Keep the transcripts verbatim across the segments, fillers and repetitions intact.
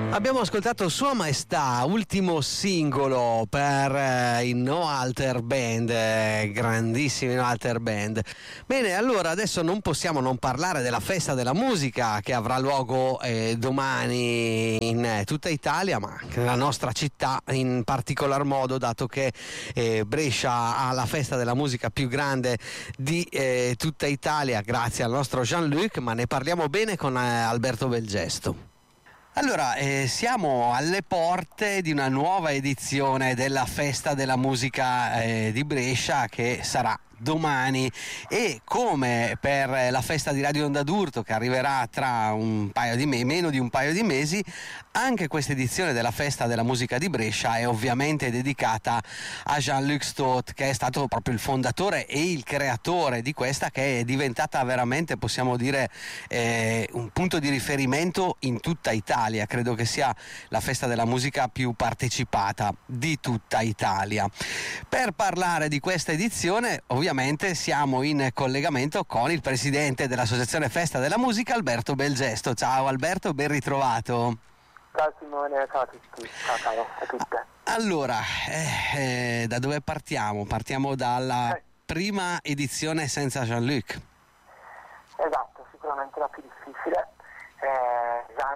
Abbiamo ascoltato Sua Maestà, ultimo singolo per eh, i No Alter Band, eh, grandissimi No Alter Band. Bene, allora adesso non possiamo non parlare della festa della musica che avrà luogo eh, domani in eh, tutta Italia, ma anche nella nostra città in particolar modo, dato che eh, Brescia ha la festa della musica più grande di eh, tutta Italia, grazie al nostro Jean-Luc, ma ne parliamo bene con eh, Alberto Belgesto. Allora, eh, siamo alle porte di una nuova edizione della Festa della Musica eh, di Brescia, che sarà domani, e come per la festa di Radio Onda d'Urto che arriverà tra un paio di mesi, meno di un paio di mesi, anche questa edizione della Festa della Musica di Brescia è ovviamente dedicata a Jean-Luc Stott, che è stato proprio il fondatore e il creatore di questa, che è diventata veramente, possiamo dire, eh, un punto di riferimento in tutta Italia. Credo che sia la festa della musica più partecipata di tutta Italia. Per parlare di questa edizione, ovviamente siamo in collegamento con il presidente dell'Associazione Festa della Musica, Alberto Belgesto. Ciao Alberto, ben ritrovato. Ciao Simone, ciao a tutti, ciao, ciao a tutte. Allora, eh, eh, da dove partiamo? Partiamo dalla eh. prima edizione senza Jean-Luc. Esatto, sicuramente la più difficile. Eh, Jean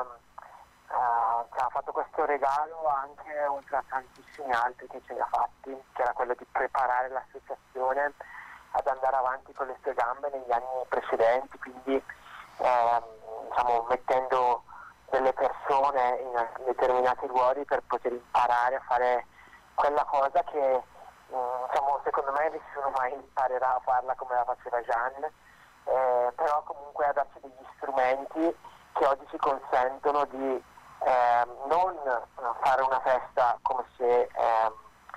uh, ci ha fatto questo regalo anche oltre a tantissimi altri che ce li ha fatti, che era quello di preparare l'associazione ad andare avanti con le sue gambe negli anni precedenti, quindi eh, diciamo mettendo delle persone in determinati ruoli per poter imparare a fare quella cosa che mh, diciamo, secondo me nessuno mai imparerà a farla come la faceva Jean, eh, però comunque a darci degli strumenti che oggi ci consentono di eh, non fare una festa come se eh,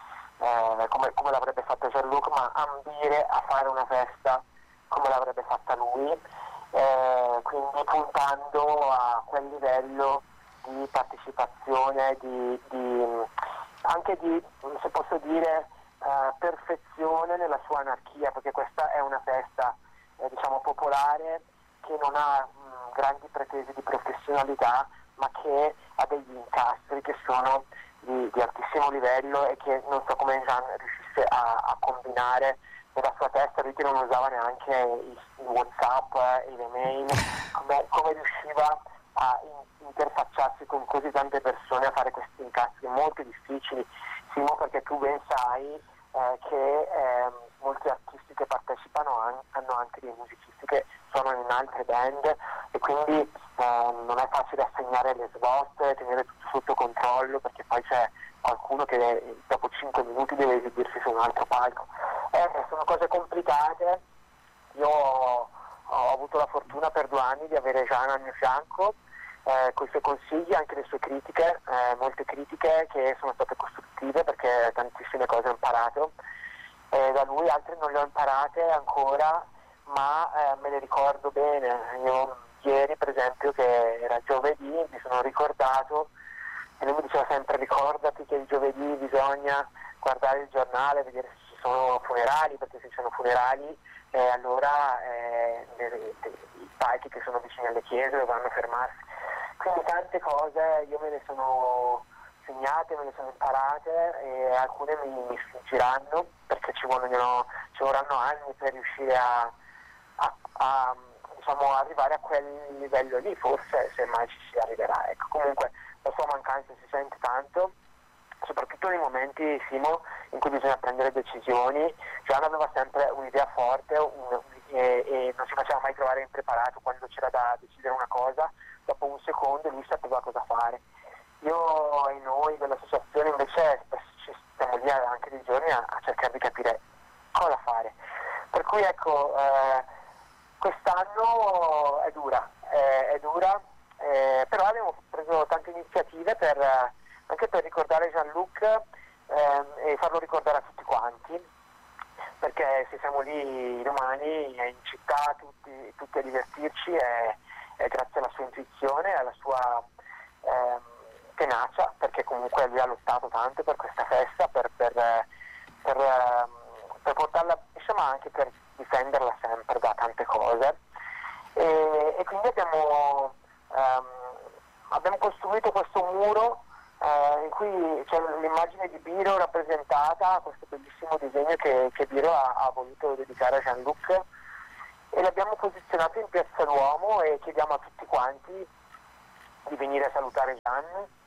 eh, come, come l'avrebbe fatta Jean-Luc, ma ambire a fare una festa come l'avrebbe fatta lui. Eh, quindi puntando a quel livello di partecipazione, di, di, anche di, se posso dire, eh, perfezione nella sua anarchia, perché questa è una festa eh, diciamo popolare che non ha mh, grandi pretese di professionalità, ma che ha degli incastri che sono di, di altissimo livello e che non so come Jean riuscisse a, a combinare nella sua testa. Lui che non usava neanche i, i WhatsApp e le mail, come, come riusciva a in, interfacciarsi con così tante persone, a fare questi incastri molto difficili, Simo, perché tu ben sai eh, che eh, molti artisti che partecipano an- hanno anche dei musicisti che sono in altre band, e quindi eh, non è facile assegnare le svoste, tenere tutto sotto controllo, perché poi c'è qualcuno che dopo cinque minuti deve esibirsi su un altro palco. Eh, sono cose complicate. Io ho, ho avuto la fortuna per due anni di avere Jean al mio fianco, eh, con i suoi consigli, anche le sue critiche, eh, molte critiche che sono state costruttive, perché tantissime cose ho imparato eh, da lui, altre non le ho imparate ancora, ma eh, me le ricordo bene. Io ieri, per esempio, che era giovedì, mi sono ricordato, e lui mi diceva sempre: ricordati che il giovedì bisogna guardare il giornale, vedere se ci sono funerali, perché se ci sono funerali eh, allora eh, le, le, i palchi che sono vicini alle chiese dovranno fermarsi. Quindi tante cose io me le sono segnate, me le sono imparate, e alcune mi, mi sfuggiranno, perché ci vogliono, ci vorranno anni per riuscire a, a, a diciamo, arrivare a quel livello lì, forse, se mai ci si arriverà. Ecco, comunque la sua mancanza si sente tanto, soprattutto nei momenti, Simo, in cui bisogna prendere decisioni. Gian aveva sempre un'idea forte un, e, e non si faceva mai trovare impreparato. Quando c'era da decidere una cosa, dopo un secondo lui sapeva cosa fare. Io e noi dell'associazione invece ci stiamo lì anche dei giorni a, a cercare di capire cosa fare. Per cui ecco, eh, quest'anno è dura, eh, è dura, eh, però abbiamo preso tante iniziative per, eh, anche per ricordare Jean-Luc eh, e farlo ricordare a tutti quanti, perché se siamo lì domani in città tutti, tutti a divertirci è, è grazie alla sua intuizione, alla sua eh, tenacia, perché comunque lui ha lottato tanto per questa festa, per, per, per, per portarla, insomma, anche per difenderla sempre da tante cose, e, e quindi abbiamo, um, abbiamo costruito subito questo muro eh, in cui c'è l'immagine di Biro rappresentata, questo bellissimo disegno che, che Biro ha, ha voluto dedicare a Jean-Luc, e l'abbiamo posizionato in Piazza Duomo e chiediamo a tutti quanti di venire a salutare Jean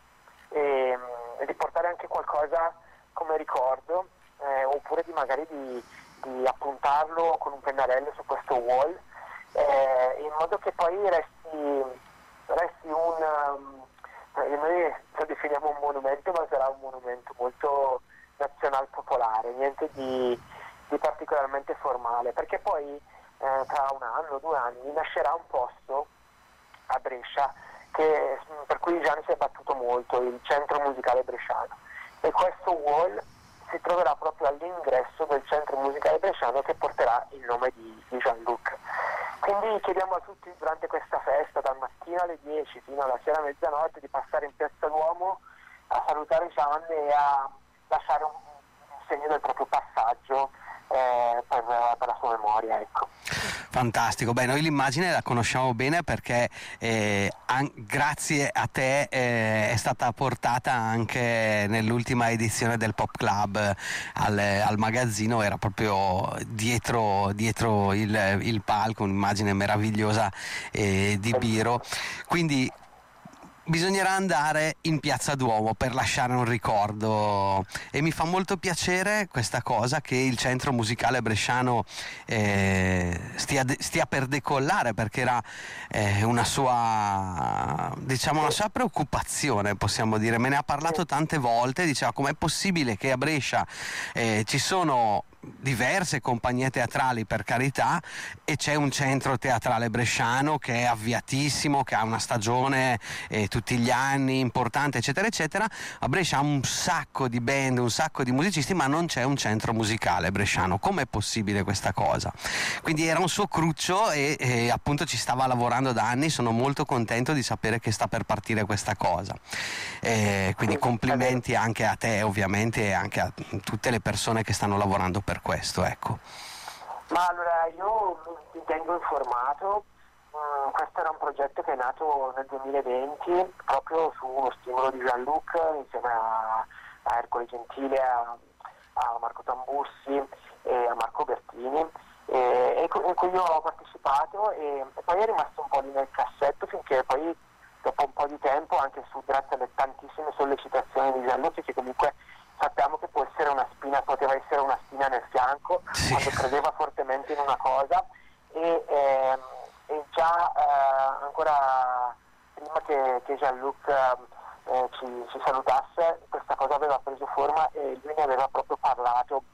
e, e di portare anche qualcosa come ricordo, eh, oppure di magari di, di appuntarlo con un pennarello su questo wall, eh, in modo che poi resti, resti un, um, noi lo definiamo un monumento, ma sarà un monumento molto nazional popolare, niente di, di particolarmente formale, perché poi eh, tra un anno, due anni nascerà un posto a Brescia che, per cui Gian si è battuto molto, il Centro Musicale Bresciano, e questo wall si troverà proprio all'ingresso del Centro Musicale Bresciano che porterà il nome di, di Jean-Luc. Quindi chiediamo a tutti durante questa festa, dal mattino alle dieci fino alla sera a mezzanotte, di passare in Piazza Duomo a salutare Jean e a lasciare un, un segno del proprio passaggio eh, per, per la sua memoria, ecco. Fantastico, beh, noi l'immagine la conosciamo bene perché eh, an- grazie a te eh, è stata portata anche nell'ultima edizione del Pop Club al, al magazzino, era proprio dietro, dietro il, il palco, un'immagine meravigliosa eh, di Biro, quindi bisognerà andare in Piazza Duomo per lasciare un ricordo, e mi fa molto piacere questa cosa che il Centro Musicale Bresciano eh, stia, de- stia per decollare, perché era eh, una sua, diciamo, una sua preoccupazione, possiamo dire. Me ne ha parlato tante volte, diceva com'è possibile che a Brescia eh, ci sono diverse compagnie teatrali, per carità, e c'è un centro teatrale bresciano che è avviatissimo, che ha una stagione eh, tutti gli anni importante, eccetera eccetera. A Brescia ha un sacco di band, un sacco di musicisti, ma non c'è un centro musicale bresciano. Com'è possibile questa cosa? Quindi era un suo cruccio e, e appunto ci stava lavorando da anni. Sono molto contento di sapere che sta per partire questa cosa, eh, quindi complimenti anche a te, ovviamente, e anche a tutte le persone che stanno lavorando per questo, ecco. Ma allora io mi tengo informato, mm, questo era un progetto che è nato nel duemilaventi proprio su uno stimolo di Jean-Luc insieme a, a Ercole Gentile, a, a Marco Tambussi e a Marco Bertini, e, e in cui io ho partecipato, e, e poi è rimasto un po' lì nel cassetto finché poi dopo un po' di tempo, anche su grazie alle tantissime sollecitazioni di Jean-Luc, che comunque sappiamo che può essere una spina, poteva essere una spina nel fianco, sì, quando credeva fortemente in una cosa, e, ehm, e già eh, ancora prima che, che Jean-Luc eh, ci, ci salutasse, questa cosa aveva preso forma e lui ne aveva proprio parlato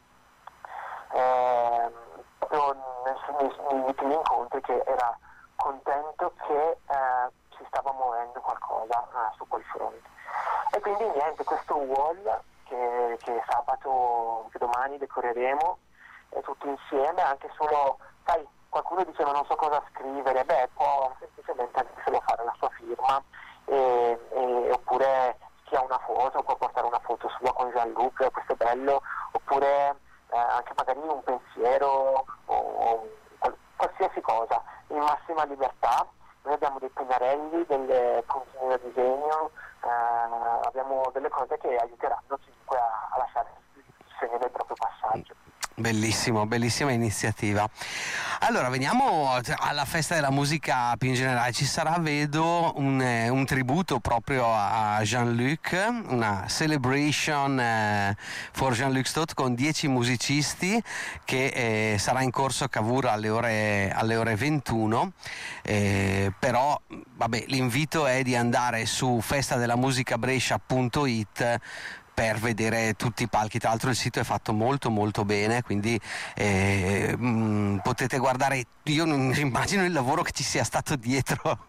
eh, proprio nei, nei, nei primi incontri, che era contento che eh, si stava muovendo qualcosa eh, su quel fronte. E quindi niente, questo wall Che, che sabato, che domani decoreremo eh, tutti insieme, anche solo, sai, qualcuno dice ma non so cosa scrivere, beh, può semplicemente anche solo fare la sua firma, e, e, oppure chi ha una foto può portare una foto sua con Jean-Luc, questo è bello, oppure eh, anche magari un pensiero o, o qualsiasi cosa, in massima libertà. Noi abbiamo dei pennarelli, delle puntine da disegno, eh, abbiamo delle cose che aiuteranno chiunque a, a lasciare il segno del proprio passaggio. Bellissimo, bellissima iniziativa. Allora, veniamo alla festa della musica più in generale. Ci sarà, vedo, un, eh, un tributo proprio a Jean-Luc, una celebration eh, for Jean-Luc Stott con dieci musicisti, che eh, sarà in corso a Cavour alle ore, alle ore ventuno, eh, però vabbè, l'invito è di andare su festadelamusicabrescia punto it per vedere tutti i palchi. Tra l'altro il sito è fatto molto molto bene, quindi eh, mh, potete guardare. Io non immagino il lavoro che ci sia stato dietro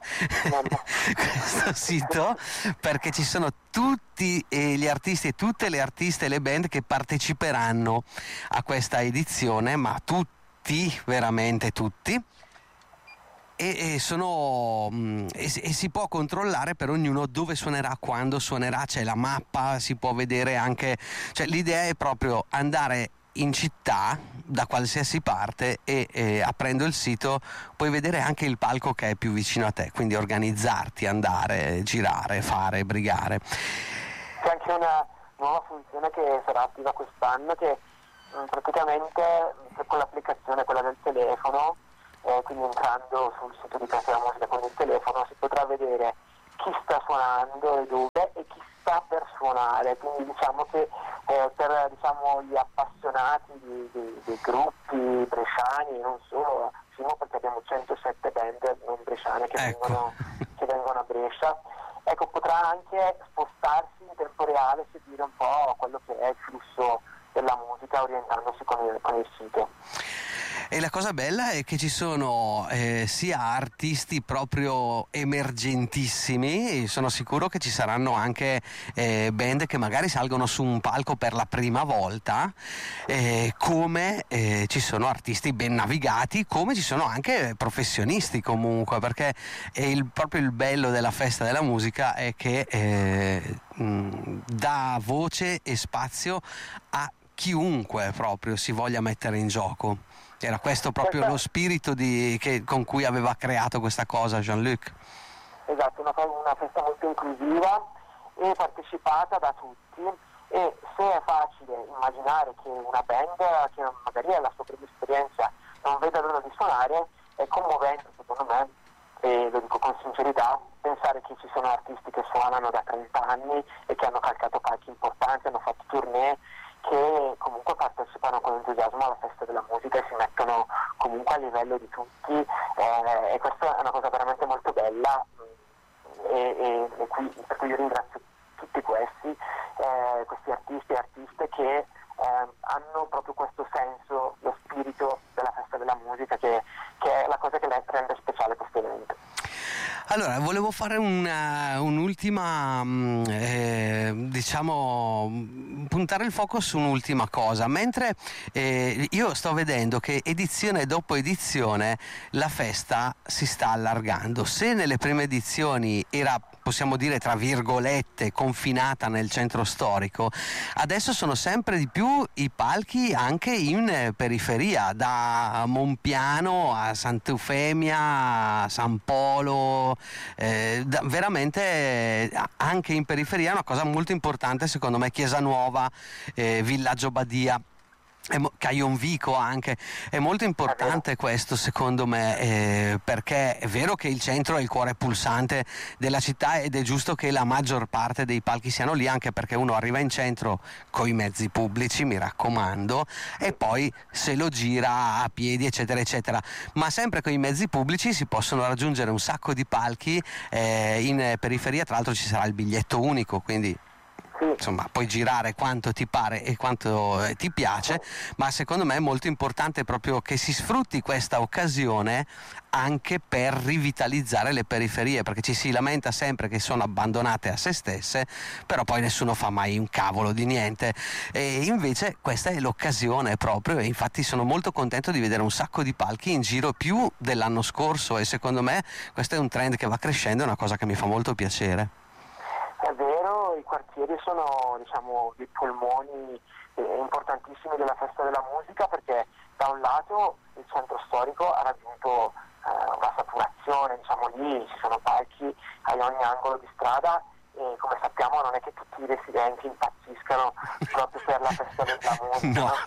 questo sito, perché ci sono tutti eh, gli artisti e tutte le artiste e le band che parteciperanno a questa edizione, ma tutti, veramente tutti. E, e, sono, mh, e, e si può controllare per ognuno dove suonerà, quando suonerà, c'è la mappa, si può vedere anche, cioè l'idea è proprio andare in città, da qualsiasi parte, e eh, aprendo il sito puoi vedere anche il palco che è più vicino a te, quindi organizzarti, andare, girare, fare, brigare. C'è anche una nuova funzione che sarà attiva quest'anno, che mh, praticamente con l'applicazione, quella del telefono, eh, quindi entrando sul sito di Casa della Musica con il telefono, si potrà vedere chi sta suonando e dove e chi sta per suonare, quindi diciamo che eh, per diciamo, gli appassionati di, di, di gruppi bresciani, non solo, sino perché abbiamo centosette band non bresciane che, ecco. vengono, che vengono a Brescia, ecco, potrà anche spostarsi in tempo reale, seguire un po' quello che è il flusso della musica orientandosi con il, con il sito. E la cosa bella è che ci sono eh, sia artisti proprio emergentissimi, sono sicuro che ci saranno anche eh, band che magari salgono su un palco per la prima volta, eh, come eh, ci sono artisti ben navigati, come ci sono anche professionisti comunque, perché è il, proprio il bello della festa della musica è che eh, mh, dà voce e spazio a chiunque proprio si voglia mettere in gioco. Era questo proprio lo spirito di, che, con cui aveva creato questa cosa Jean-Luc. Esatto, una, una festa molto inclusiva e partecipata da tutti, e se è facile immaginare che una band che magari ha la sua prima esperienza non veda l'ora di suonare, è commovente secondo me, e lo dico con sincerità, pensare che ci sono artisti che suonano da trenta anni e che hanno calcato palchi importanti, hanno fatto tournée, che comunque partecipano con entusiasmo alla festa della musica e si mettono comunque a livello di tutti, eh, e questa è una cosa veramente molto bella, e, e, e qui, per cui io ringrazio tutti questi, eh, questi artisti e artiste che eh, hanno proprio questo senso, lo spirito della festa della musica, che, che è la cosa che rende speciale questo evento. Allora, volevo fare una, un'ultima, eh, diciamo, puntare il fuoco su un'ultima cosa. Mentre eh, io sto vedendo che edizione dopo edizione la festa si sta allargando. Se nelle prime edizioni era, possiamo dire tra virgolette, confinata nel centro storico, adesso sono sempre di più i palchi anche in periferia, da Monpiano a Sant'Eufemia, a San Polo, eh, da, veramente eh, anche in periferia è una cosa molto importante secondo me. Chiesa Nuova, eh, Villaggio Badia, Caionvico anche, è molto importante questo secondo me, eh, perché è vero che il centro è il cuore pulsante della città ed è giusto che la maggior parte dei palchi siano lì, anche perché uno arriva in centro coi mezzi pubblici, mi raccomando, e poi se lo gira a piedi eccetera eccetera, ma sempre con i mezzi pubblici si possono raggiungere un sacco di palchi, eh, in periferia tra l'altro ci sarà il biglietto unico, quindi insomma puoi girare quanto ti pare e quanto eh, ti piace, ma secondo me è molto importante proprio che si sfrutti questa occasione anche per rivitalizzare le periferie, perché ci si lamenta sempre che sono abbandonate a se stesse, però poi nessuno fa mai un cavolo di niente, e invece questa è l'occasione proprio, e infatti sono molto contento di vedere un sacco di palchi in giro, più dell'anno scorso, e secondo me questo è un trend che va crescendo, è una cosa che mi fa molto piacere. È vero, i quartieri sono diciamo dei polmoni eh, importantissimi della festa della musica, perché da un lato il centro storico ha raggiunto eh, una saturazione, diciamo lì ci sono palchi a ogni angolo di strada, e come sappiamo non è che tutti i residenti impazziscano proprio per la festa della musica. No.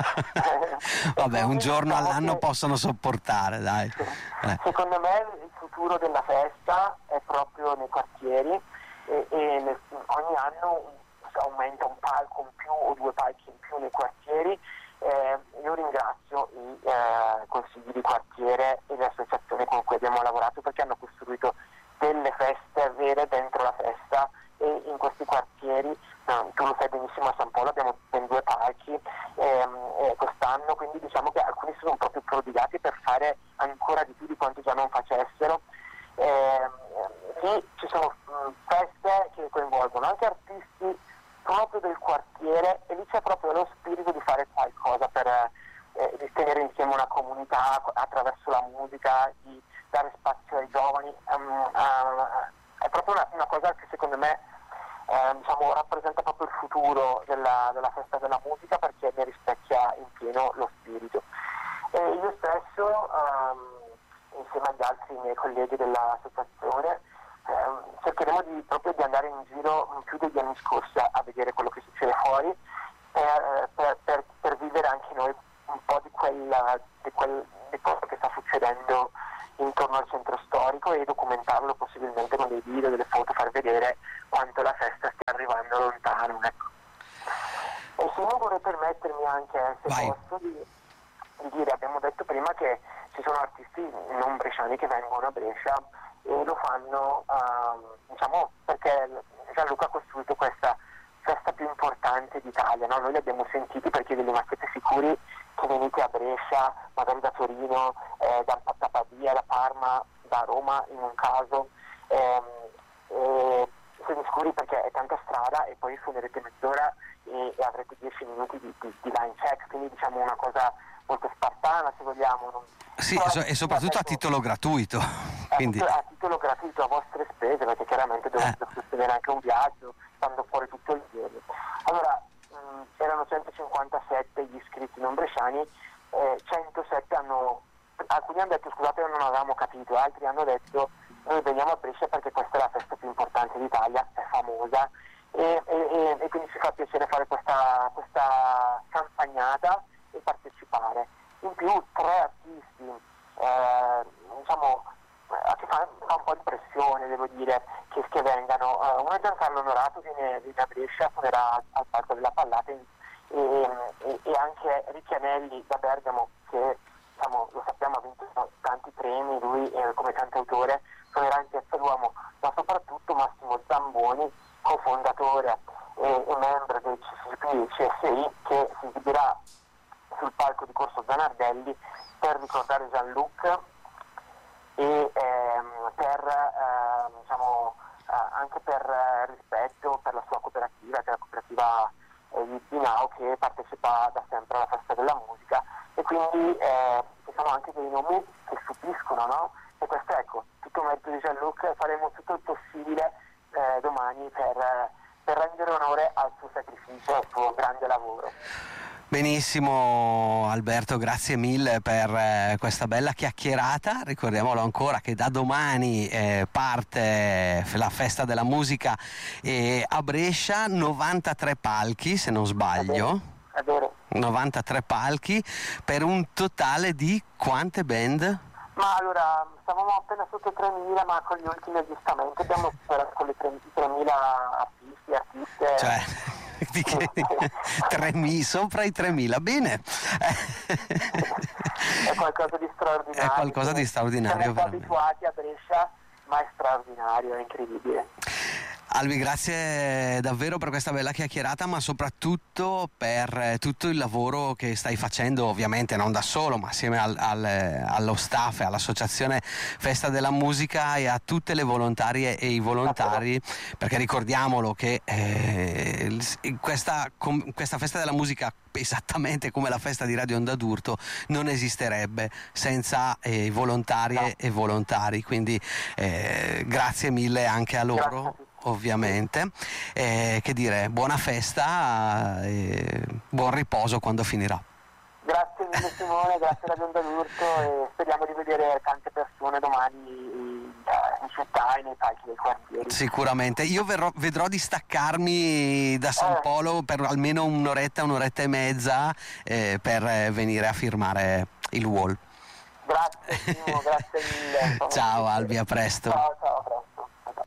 Vabbè, un giorno diciamo all'anno che, possono sopportare, dai. Eh. Secondo me il futuro della festa è proprio nei quartieri, e, e nel, ogni anno aumenta un palco in più o due palchi in più nei quartieri. Eh, io ringrazio i eh, consigli di quartiere e le associazioni con cui abbiamo lavorato, perché hanno costruito delle feste vere dentro la festa, e in questi quartieri, eh, tu lo sai benissimo, a San Polo abbiamo ben due palchi ehm, e quest'anno, quindi diciamo che alcuni si sono proprio prodigati per fare ancora di più di quanto già non facessero. Eh, lì ci sono mh, feste che coinvolgono anche artisti proprio del quartiere, e lì c'è proprio lo spirito di fare qualcosa per eh, di tenere insieme una comunità attraverso la musica, di dare spazio ai giovani. Um, uh, è proprio una, una cosa che secondo me eh, diciamo, rappresenta proprio il futuro della, della festa della musica, perché ne rispecchia in pieno lo spirito. E io stesso, ehm, insieme agli altri miei colleghi dell'associazione, ehm, cercheremo di, proprio di andare in giro più degli anni scorsi a, a vedere quello che succede fuori, per, per, per, per vivere anche noi un po' di, quel, di, quel, di quello che sta succedendo intorno al centro storico, e documentarlo possibilmente con dei video, delle foto, far vedere quanto la festa stia arrivando lontano, ecco. E se non vorrei permettermi anche, se Vai. posso, di, di dire, abbiamo detto prima che ci sono artisti non bresciani che vengono a Brescia e lo fanno uh, diciamo perché Gianluca ha costruito questa festa più importante d'Italia, no? Noi li abbiamo sentiti perché ve li siete sicuri che venite a Brescia, magari da Torino, eh, da, da Pavia, da Parma, da Roma in un caso, ehm, e siete sicuri perché è tanta strada e poi suonerete mezz'ora e, e avrete dieci minuti di, di, di line check, quindi diciamo una cosa molto spartana, se vogliamo. Non... Sì, e, so, e soprattutto a titolo gratuito. A, Quindi... titolo, a titolo gratuito, a vostre spese, perché chiaramente dovete eh. sostenere anche un viaggio, stando fuori tutto il giorno. Allora, mh, erano centocinquantasette gli iscritti non bresciani, eh, centosette hanno, alcuni hanno detto scusate non avevamo capito, altri hanno detto noi veniamo a Brescia perché questa è la festa più importante d'Italia, è famosa, e, e, e quindi ci fa piacere fare questa, questa campagnata e partecipare. In più tre artisti, eh, diciamo, che fa, fa un po' di pressione, devo dire, che, che vengano. Uh, uno è Giancarlo Onorato, viene, viene a Brescia, suonerà al, al Parco della Pallata, e, e, e anche Ricchi Anelli da Bergamo, che diciamo, lo sappiamo ha vinto tanti premi, lui eh, come cantautore suonerà in Piazza Duomo, ma soprattutto Massimo Zamboni, cofondatore e, e membro del C C P e C S I, che si esibirà sul palco di Corso Zanardelli per ricordare Jean-Luc e ehm, per ehm, diciamo eh, anche per eh, rispetto per la sua cooperativa, che è la cooperativa eh, di Binao, che partecipa da sempre alla festa della musica, e quindi eh, ci sono anche dei nomi che stupiscono, no? E questo, ecco, tutto merito di Jean-Luc. Faremo tutto il possibile eh, domani per, per rendere onore al suo sacrificio, al suo grande lavoro. Benissimo Alberto, grazie mille per eh, questa bella chiacchierata. Ricordiamolo ancora che da domani eh, parte la festa della musica eh, a Brescia, novantatré palchi se non sbaglio. È vero. novantatré palchi per un totale di quante band? Ma allora, stavamo appena sotto i tremila, ma con gli ultimi aggiustamenti abbiamo superato con le tremila artisti, artiste. Cioè, di che? tremila, sopra i tremila, bene. È qualcosa di straordinario. È qualcosa di straordinario. Siamo un po' abituati a Brescia, ma è straordinario, è incredibile. Albi, grazie davvero per questa bella chiacchierata, ma soprattutto per tutto il lavoro che stai facendo, ovviamente non da solo, ma assieme al, al, allo staff e all'associazione Festa della Musica e a tutte le volontarie e i volontari, perché ricordiamolo che eh, questa, questa Festa della Musica, esattamente come la festa di Radio Onda d'Urto, non esisterebbe senza eh, volontarie e volontari, quindi eh, grazie mille anche a loro. Ovviamente, eh, che dire, buona festa e buon riposo quando finirà. Grazie mille Simone, grazie Radio Onda d'Urto, e speriamo di vedere tante persone domani in città e nei palchi del quartiere. Sicuramente, io verrò, vedrò di staccarmi da San eh. Polo per almeno un'oretta, un'oretta e mezza eh, per venire a firmare il wall. Grazie Simo, grazie mille. Ciao Albi, a presto. Ciao, ciao, a presto.